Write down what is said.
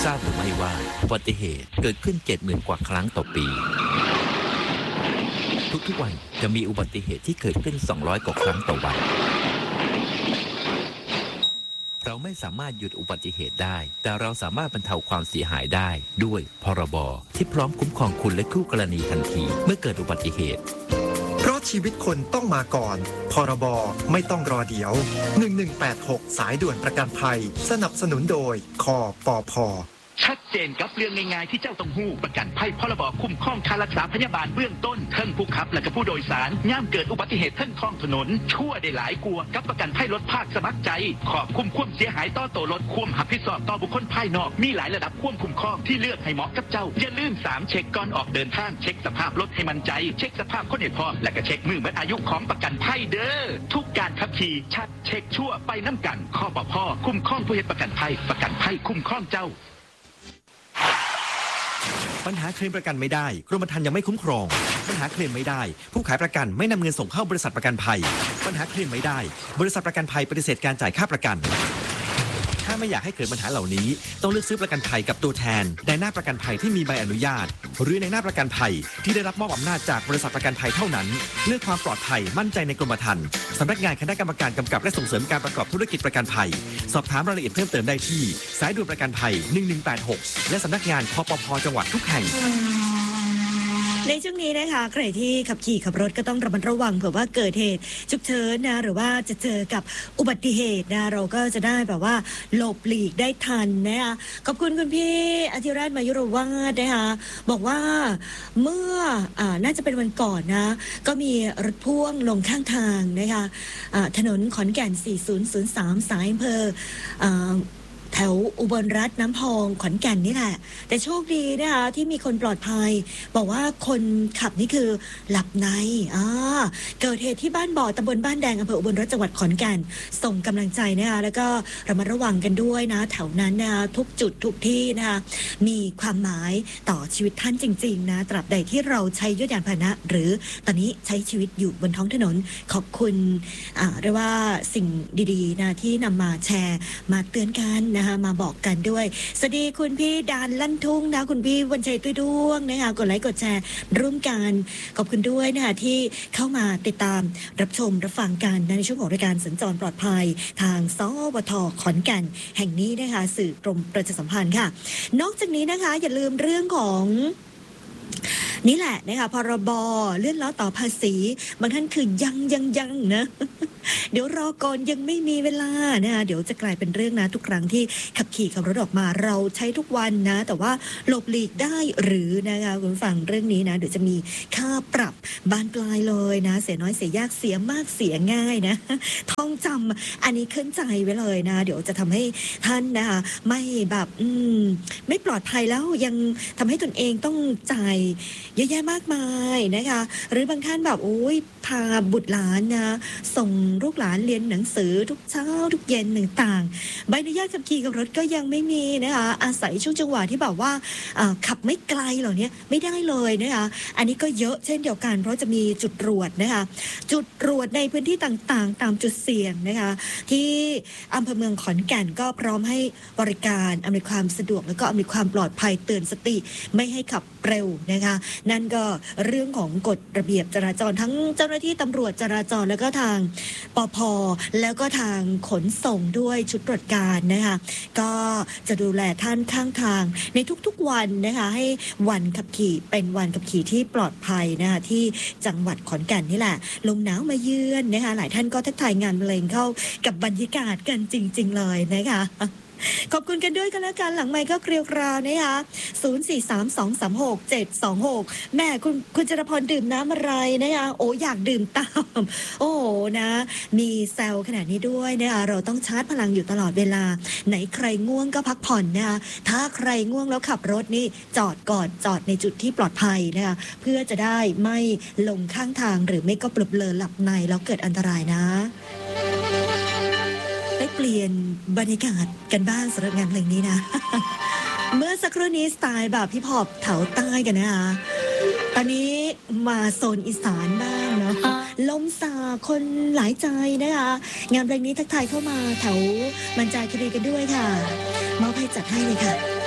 ทราบหรือไม่ว่าอุบัติเหตุเกิดขึ้น 70,000 กว่าครั้งต่อปีทุกๆวันจะมีอุบัติเหตุที่เกิดขึ้น200 กว่าครั้งต่อวันเราไม่สามารถหยุดอุบัติเหตุได้แต่เราสามารถบรรเทาความเสียหายได้ด้วยพรบที่พร้อมคุ้มครองคุณและคู่กรณีทันทีเมื่อเกิดอุบัติเหตุเพราะชีวิตคนต้องมาก่อนพรบไม่ต้องรอเดี๋ยว1186สายด่วนประกันภัยสนับสนุนโดยคปพ. ชัดเจนกับเรื่องง่ายๆที่เจ้าต้องหู้ประกันภัยพรบคุ้มครองค่ารักษาพยาบาลเบื้องต้นทั้งผู้ขับและก็ผู้โดยสารย่ามเกิดอุบัติเหตุทั้งท้องถนนชั่วได้หลายกลัวกับประกันภัยรถภาคสมัครใจขอบคุ้มความเสียหายต่อตัวรถควมหับผิดชอบต่อบุคคลภายนอกมีหลายระดับควบคุ้มครองที่เลือกให้เหมาะกับเจ้าอย่าลืม3เช็คก่อนออกเดินทางเช็คสภาพรถให้มั่นใจเช็คสภาพคนให้พร้อมและก็เช็คมือหมดอายุของประกันภัยเด้อทุกการขับขี่ชัดเช็คชั่วไปน้ำกันคปพ.คุ้มครองผู้เฮ็ดประกันภัยคุ้มครองเจ้าปัญหาเคลมประกันไม่ได้กรมธรรม์ยังไม่คุ้มครองปัญหาเคลมไม่ได้ผู้ขายประกันไม่นำเงินส่งเข้าบริษัทประกันภัยปัญหาเคลมไม่ได้บริษัทประกันภัยปฏิเสธการจ่ายค่าประกันถ้าไม่อยากให้เกิดปัญหาเหล่านี้ต้องเลือกซื้อประกันภัยกับตัวแทนในหน้าประกันภัยที่มีใบอนุญาตหรือในหน้าประกันภัยที่ได้รับมอบอำนาจจากบริษัทประกันภัยเท่านั้นเลือกความปลอดภัยมั่นใจในกรมธรรม์สำนักงานคณะกรรมการกำกับและส่งเสริมการประกอบธุรกิจประกันภัยสอบถามรายละเอียดเพิ่มเติมได้ที่สายด่วนประกันภัย1186และสำนักงานคปพ.จังหวัดทุกแห่งในช่วงนี้นะคะใครที่ขับขี่ขับรถก็ต้องระมัดระวังเผื่อว่าเกิดเหตุฉุกเฉินนะหรือว่าจะเจอกับอุบัติเหตุนะเราก็จะได้แบบว่าหลบหลีกได้ทันนะคะขอบคุณคุณพี่อธิราชมายุรวาฒนะคะบอกว่าเมื่อน่าจะเป็นวันก่อนนะก็มีรถพ่วงลงข้างทางนะคะถนนขอนแก่น4003สายอำเภอแถวอุบลรัตน์น้ำพองขอนแก่นนี่แหละแต่โชคดีนะคะที่มีคนปลอดภัยบอกว่าคนขับนี่คือหลับในเกิดเหตุที่บ้านบ่อตำบลบ้านแดงอำเภออุบลรัตน์จังหวัดขอนแก่นส่งกำลังใจนะคะแล้วก็ระมัดระวังกันด้วยนะแถวนั้นนะคะทุกจุดทุกที่นะคะมีความหมายต่อชีวิตท่านจริงๆนะตราบใดที่เราใช้ยานพาหนะหรือตอนนี้ใช้ชีวิตอยู่บนท้องถนนขอบคุณเรียกว่าสิ่งดีๆนะที่นำมาแชร์มาเตือนกันนะมาบอกกันด้วยสวัสดีคุณพี่ดานลั่นทุ่งนะคุณพี่วันชัยตุ้ยด้วงนะคะกดไลค์กดแชร์ร่วมกันขอบคุณด้วยนะคะที่เข้ามาติดตามรับชมรับฟังกันในช่วงของรายการสัญจรปลอดภัยทางสวท.ขอนแก่นแห่งนี้นะคะสื่อกรมประชาสัมพันธ์ค่ะนอกจากนี้นะคะอย่าลืมเรื่องของนี่แหละนะคะพรบเลื่อนล้อต่อภาษีบางท่านคือยังนะเดี๋ยวรอก่อนยังไม่มีเวลานะคะเดี๋ยวจะกลายเป็นเรื่องนะทุกครั้งที่ขับขี่ขับรถออกมาเราใช้ทุกวันนะแต่ว่าหลบหลีกได้หรือนะคะคุณฟังเรื่องนี้นะเดี๋ยวจะมีค่าปรับบานปลายเลยนะเสียน้อยเสียยากเสียมากเสียง่ายนะท่องจำอันนี้ขึ้นใจไว้เลยนะเดี๋ยวจะทำให้ท่านนะคะไม่แบบไม่ปลอดภัยแล้วยังทำให้ตนเองต้องจ่ายเยอะแยะมากมายนะคะหรือบางท่านแบบโอ้ยพาบุตรหลานนะส่งลูกหลานเรียนหนังสือทุกเช้าทุกเย็นต่างๆใบอนุญาตขับขี่กับรถก็ยังไม่มีนะคะอาศัยช่วงจังหวะที่แบบว่าขับไม่ไกลเหล่านี้ไม่ได้เลยนะคะอันนี้ก็เยอะเช่นเดียวกันเพราะจะมีจุดตรวจนะคะจุดตรวจในพื้นที่ต่างๆตามจุดเสี่ยงนะคะที่อำเภอเมืองขอนแก่นก็พร้อมให้บริการอำนวยความสะดวกแล้วก็อำนวยความปลอดภัยเตือนสติไม่ให้ขับเร็วนะคะนั่นก็เรื่องของกฎระเบียบจราจรทั้งเจ้าหน้าที่ตำรวจจราจรแล้วก็ทางปภ.แล้วก็ทางขนส่งด้วยชุดตรวจการนะคะก็จะดูแลท่านข้างทางในทุกๆวันนะคะให้วันขับขี่เป็นวันขับขี่ที่ปลอดภัยนะคะที่จังหวัดขอนแก่นนี่แหละลมหนาวมาเยือนนะคะหลายท่านก็ทักทายงานเพลงเข้ากับบรรยากาศกันจริงๆเลยนะคะขอบคุณกันด้วยกันแล้วกันหลังไมค์ก็เกลียวกราวนะคะ0432367726แม่คุณจรพรดื่มน้ำอะไรนะคะโอ้อยากดื่มตามโอ้นะมีแซวขนาดนี้ด้วยนะคะเราต้องชาร์จพลังอยู่ตลอดเวลาไหนใครง่วงก็พักผ่อนนะคะถ้าใครง่วงแล้วขับรถนี่จอดก่อนจอดในจุดที่ปลอดภัยนะคะเพื่อจะได้ไม่ลงข้างทางหรือไม่ก็เบลอหลับในแล้วเกิดอันตรายนะเปลี่ยนบรรยากาศกันบ้างสำหรับงานเพลงนี้นะ เมื่อสักครู่นี้สไตล์แบบฮิปฮอปแถวใต้กันนะคะตอนนี้มาโซนอีสานบ้างเนาะลมสาคนหลายใจนะคะงานเพลงนี้ทักทายเข้ามาแถวมันจาคีรีกันด้วยค่ะมอบให้จัดให้เลยค่ะ